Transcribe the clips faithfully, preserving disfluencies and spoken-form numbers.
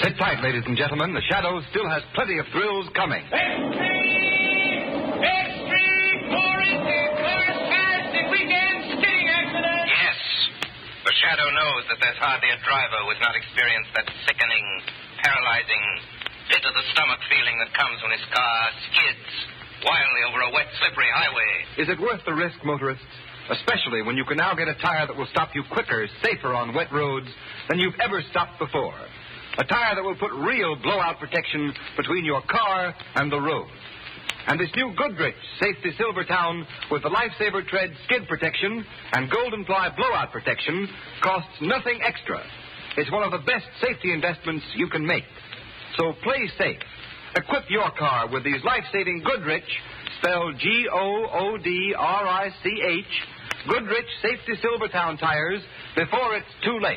Sit tight, ladies and gentlemen. The Shadow still has plenty of thrills coming. Extreme! Extreme! Touristic! Tourist fantastic weekend skiing accident! Yes. The Shadow knows that there's hardly a driver who has not experienced that sickening, paralyzing, pit-of-the-stomach feeling that comes when his car skids wildly over a wet, slippery highway. Is it worth the risk, motorists? Especially when you can now get a tire that will stop you quicker, safer on wet roads than you've ever stopped before. A tire that will put real blowout protection between your car and the road. And this new Goodrich Safety Silvertown with the Lifesaver Tread skid protection and Golden Ply blowout protection costs nothing extra. It's one of the best safety investments you can make. So play safe. Equip your car with these life-saving Goodrich, spelled G O O D R I C H, Goodrich Safety Silvertown tires before it's too late.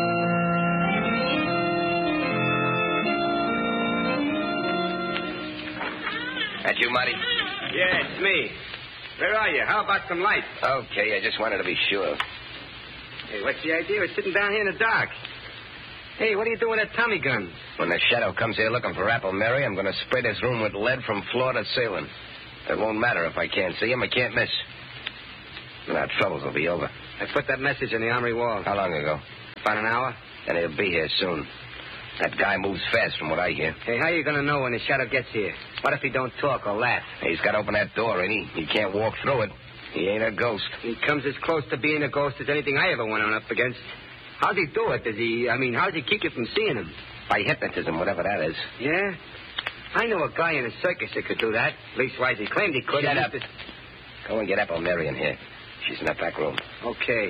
That you, Marty? Yeah, it's me. Where are you? How about some light? Okay, I just wanted to be sure. Hey, what's the idea of sitting down here in the dark? Hey, what are you doing with that Tommy gun? When the Shadow comes here looking for Apple Mary, I'm going to spray this room with lead from floor to ceiling. It won't matter if I can't see him. I can't miss. And our troubles will be over. I put that message on the armory wall. How long ago? About an hour. And he'll be here soon. That guy moves fast from what I hear. Hey, how are you going to know when the Shadow gets here? What if he don't talk or laugh? He's got to open that door, ain't he? He can't walk through it. He ain't a ghost. He comes as close to being a ghost as anything I ever went on up against. How's he do it? Does he, I mean, how does he keep you from seeing him? By hypnotism, whatever that is. Yeah? I know a guy in a circus that could do that. Leastwise, he claimed he could. Shut up. To... Go and get Apple Mary in here. She's in that back room. Okay.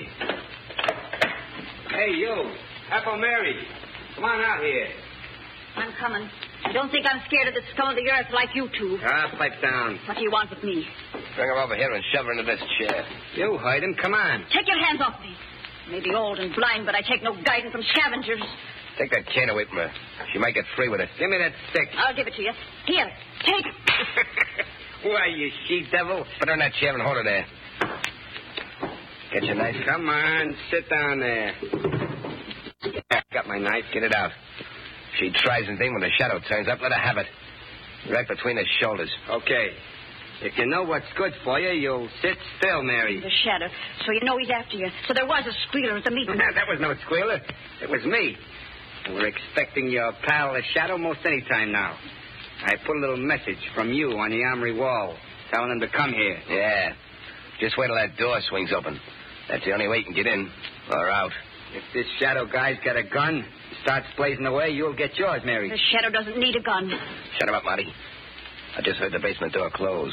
Hey, you. Apple Mary. Come on out here. I'm coming. I don't think I'm scared of the scum of the earth like you two. Ah, pipe down. What do you want with me? Bring her over here and shove her into this chair. You hide him. Come on. Take your hands off me. I may be old and blind, but I take no guidance from scavengers. Take that cane away from her. She might get free with it. Give me that stick. I'll give it to you. Here, take it. Why, you she-devil? Put her in that chair and hold her there. Get your knife. Come on, sit down there. Yeah, got my knife. Get it out. She tries anything when the Shadow turns up, let her have it. Right between the shoulders. Okay. If you know what's good for you, you'll sit still, Mary. The Shadow. So you know he's after you. So there was a squealer at the meeting. That was no squealer. It was me. We're expecting your pal, the Shadow, most any time now. I put a little message from you on the armory wall, telling him to come here. Yeah. Just wait till that door swings open. That's the only way you can get in or out. If this Shadow guy's got a gun, starts blazing away, you'll get yours, Mary. The Shadow doesn't need a gun. Shut him up, Marty. I just heard the basement door close.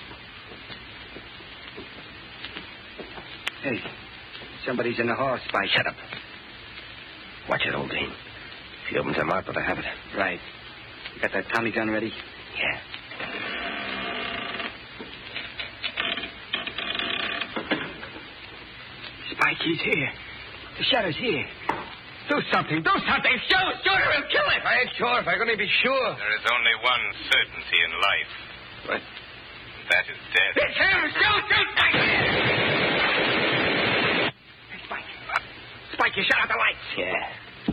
Hey, somebody's in the hall, Spike. Shut up. Watch it, old Dean. If he opens her mouth, let her have it. Right. You got that Tommy gun ready? Yeah. Spike, he's here. The Shadow's here. Do something. Do something. Shoot. Shoot her and kill it. I ain't sure if I can be sure. There is only one certainty in life. What? That is death. It's him. Shoot. Shoot. Spike. Hey, Spike. Spike, you shut out the lights. Yeah.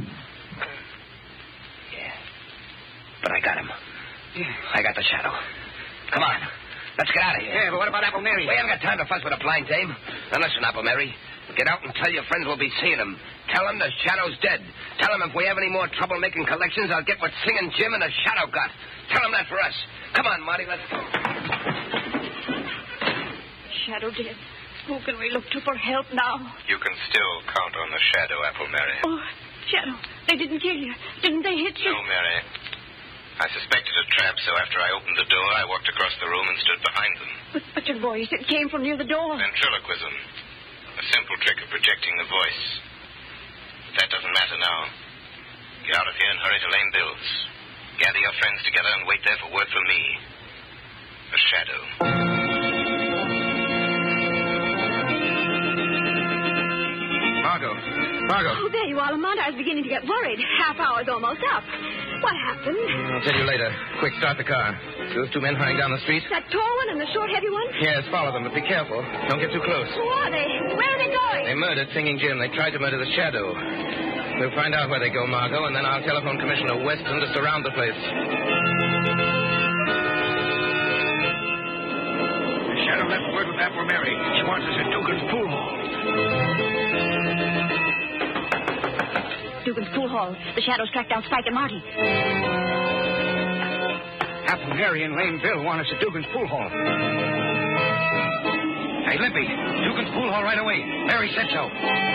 Yeah. But I got him. Yeah. I got the Shadow. Come on. Let's get out of here. Yeah, but what about Apple Mary? We haven't got time to fuss with a blind dame. Now listen, Apple Mary. Get out and tell your friends we'll be seeing him. Tell them the Shadow's dead. Tell them if we have any more trouble making collections, I'll get what Singing Jim and the Shadow got. Tell them that for us. Come on, Marty, let's go. Shadow dead. Who can we look to for help now? You can still count on the Shadow, Apple Mary. Oh, Shadow, they didn't kill you. Didn't they hit you? No, Mary. I suspected a trap, so after I opened the door, I walked across the room and stood behind them. But, but your voice, it came from near the door. Ventriloquism. A simple trick of projecting the voice. But that doesn't matter now. Get out of here and hurry to Lane Bill's. Gather your friends together and wait there for word from me. The Shadow. Margot. Margot. Oh, there you are, Lamont. I was beginning to get worried. Half hour's almost up. What happened? I'll tell you later. Quick, start the car. Those two men hurrying down the street? That tall one and the short, heavy one? Yes, follow them, but be careful. Don't get too close. Who are they? Where are they going? They murdered Singing Jim. They tried to murder the Shadow. We'll find out where they go, Margot, and then I'll telephone Commissioner Weston to surround the place. The Shadow left word with Apple Mary. She wants us at Dugan's Pool Hall. Dugan's Pool Hall. The Shadows tracked down Spike and Marty. Apple Mary and Lame Bill want us at Dugan's Pool Hall. Hey, Limpy, Dugan's Pool Hall right away. Mary said so.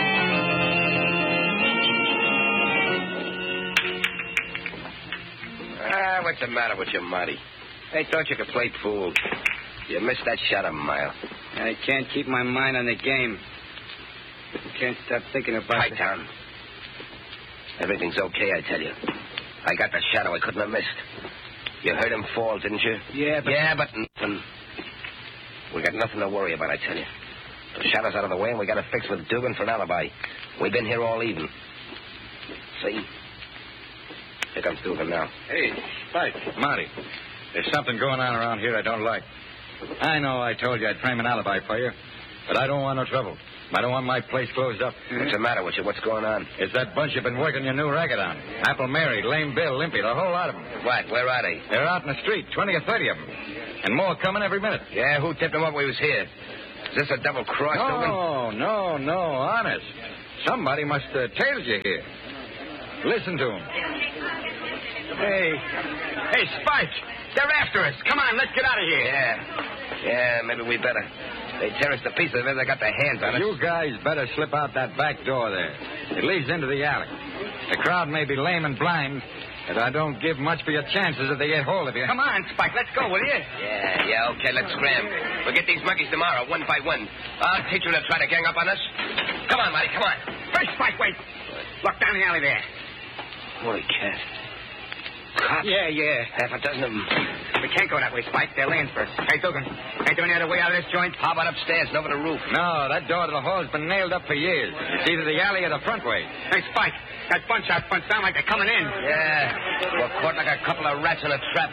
Ah, what's the matter with you, Marty? I thought you could play pool. You missed that shot a mile. I can't keep my mind on the game. Can't stop thinking about Hi, it. Tom. Everything's okay, I tell you. I got the Shadow I couldn't have missed. You heard him fall, didn't you? Yeah, but... Yeah, but nothing. We got nothing to worry about, I tell you. The Shadow's out of the way, and we got to fix with Dugan for an alibi. We've been here all evening. See? Here comes Dugan now. Hey, Spike. Marty, there's something going on around here I don't like. I know I told you I'd frame an alibi for you, but I don't want no trouble. I don't want my place closed up. What's the matter with you? What's going on? It's that bunch you've been working your new racket on. Apple Mary, Lame Bill, Limpy, the whole lot of them. What? Where are they? They're out in the street, twenty or thirty of them. And more coming every minute. Yeah, who tipped them up we was here? Is this a double cross, Dugan? No, no, no, honest. Somebody must have tailed you here. Listen to them. Hey. Hey, Spike. They're after us. Come on, let's get out of here. Yeah. Yeah, maybe we better. They tear us to pieces if they got their hands on us. You guys better slip out that back door there. It leads into the alley. The crowd may be lame and blind, but I don't give much for your chances if they get hold of you. Come on, Spike. Let's go, will you? Yeah, yeah, okay, let's scram. We'll get these monkeys tomorrow, one by one. I'll teach them to try to gang up on us. Come on, Marty, come on. Hey, Spike, wait. Look down the alley there. Holy cat. Cops? Yeah, yeah. Half a dozen of them. We can't go that way, Spike. They're laying for us. Hey, Dugan, ain't there any other way out of this joint? How about upstairs and over the roof? No, that door to the hall's been nailed up for years. It's either the alley or the front way. Hey, Spike, that bunch out front sound like they're coming in. Yeah. We're caught like a couple of rats in a trap.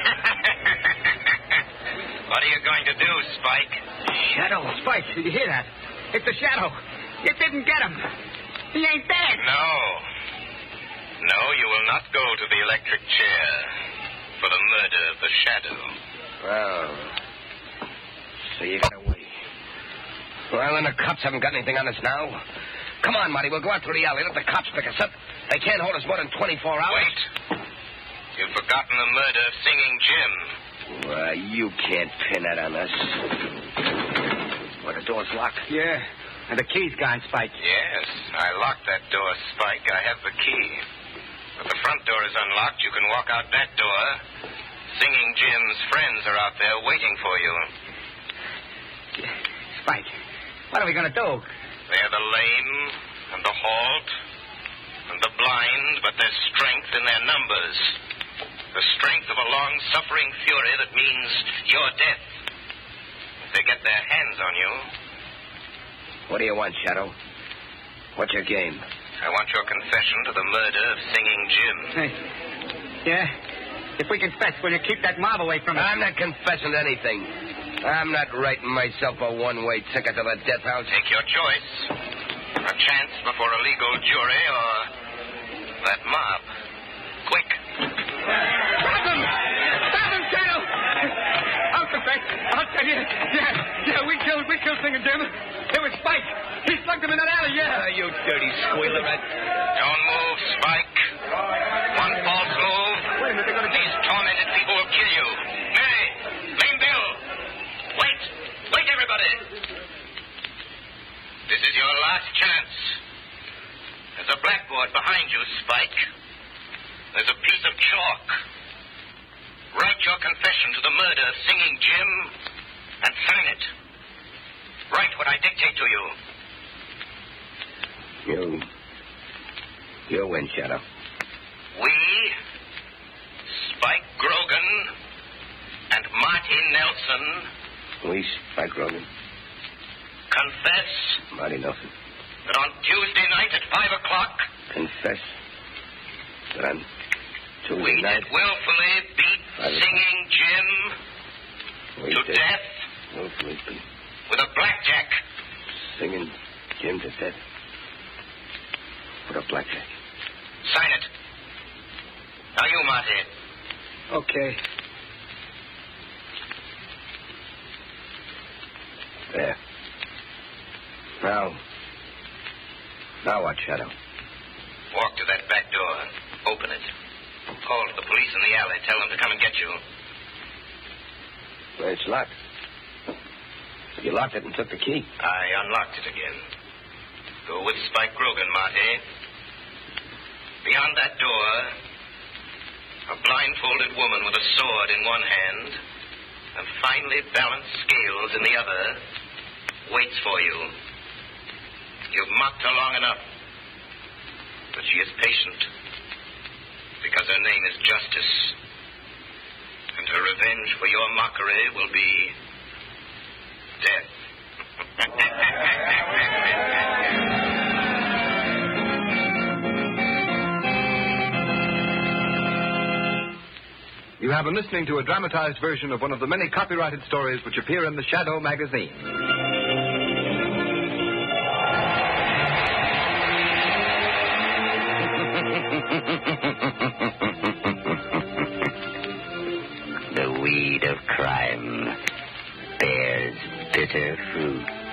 What are you going to do, Spike? Shadow. Spike, did you hear that? It's the Shadow. You didn't get him. He ain't dead. No. No, you will not go to the electric chair for the murder of the Shadow. Well, so you got away. Well, then the cops haven't got anything on us now. Come on, Marty, we'll go out through the alley. Let the cops pick us up. They can't hold us more than twenty-four hours. Wait. You've forgotten the murder of Singing Jim. Well, you can't pin that on us. Well, the door's locked. Yeah, and the key's gone, Spike. Yes, I locked that door, Spike. I have the key. But the front door is unlocked. You can walk out that door. Singing Jim's friends are out there waiting for you. Spike, what are we going to do? They're the lame and the halt and the blind, but there's strength in their numbers. The strength of a long-suffering fury that means your death. If they get their hands on you. What do you want, Shadow? What's your game? I want your confession to the murder of Singing Jim. Hey, yeah? If we confess, will you keep that mob away from us? I'm not confessing to anything. I'm not writing myself a one-way ticket to the death house. Take your choice. A chance before a legal jury or that mob. Quick. Stop him! Stop him, Shadow! I'll confess. I'll tell you. Yeah, yeah, we killed, we killed Singing Jim. It was Spike. He slugged him in that alley, yeah. Uh, you dirty squealer. Don't move, Spike. One false move. Wait a minute, they're going to... These tormented people will kill you. Mary, Lame Bill. Wait. Wait, everybody. This is your last chance. There's a blackboard behind you, Spike. There's a piece of chalk. Write your confession to the murder of Singing Jim and sign it. Write what I dictate to you. You... You win, Shadow. We, Spike Grogan and Marty Nelson... We, Spike Grogan. Confess... Marty Nelson. That on Tuesday night at five o'clock... Confess that on Tuesday we night... did willfully beat Singing Jim we to did death... willfully beat with a blackjack. Singing Jim to death with a blackjack. Sign it. Now you, Marty. Okay. There. Now. Now what, Shadow? Walk to that back door. Open it. Call to the police in the alley. Tell them to come and get you. Well, it's locked. You locked it and took the key. I unlocked it again. Go with Spike Grogan, Marty. Beyond that door, a blindfolded woman with a sword in one hand and finely balanced scales in the other waits for you. You've mocked her long enough, but she is patient because her name is Justice, and her revenge for your mockery will be death. You have been listening to a dramatized version of one of the many copyrighted stories which appear in the Shadow magazine. The weed of crime bears bitter fruit.